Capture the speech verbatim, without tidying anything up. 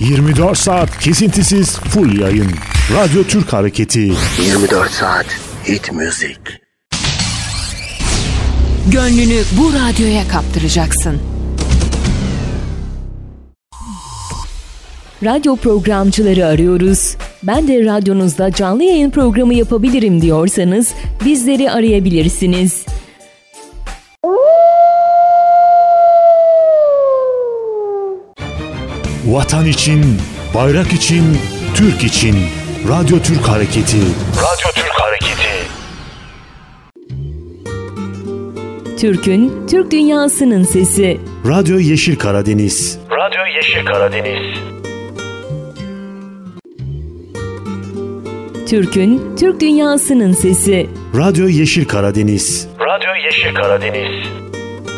yirmi dört saat kesintisiz full yayın. Radyo Türk Hareketi. yirmi dört saat hit müzik. Gönlünü bu radyoya kaptıracaksın. Radyo programcıları arıyoruz. Ben de radyonuzda canlı yayın programı yapabilirim diyorsanız bizleri arayabilirsiniz. Vatan için, bayrak için, Türk için. Radyo Türk Hareketi. Radyo Türk Hareketi. Türk'ün, Türk dünyasının sesi. Radyo Yeşil Karadeniz. Radyo Yeşil Karadeniz. Türk'ün, Türk dünyasının sesi. Radyo Yeşil Karadeniz. Radyo Yeşil Karadeniz.